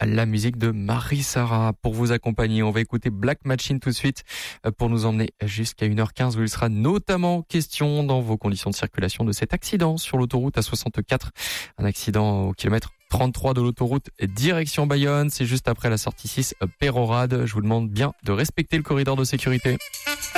la musique de Marie-Sara pour vous accompagner. On va écouter Black Machine tout de suite pour nous emmener jusqu'à 1h15 où il sera notamment question dans vos conditions de circulation de cet accident sur l'autoroute A64. Un accident au kilomètre 33 de l'autoroute direction Bayonne. C'est juste après la sortie 6 Pérorade. Je vous demande bien de respecter le corridor de sécurité.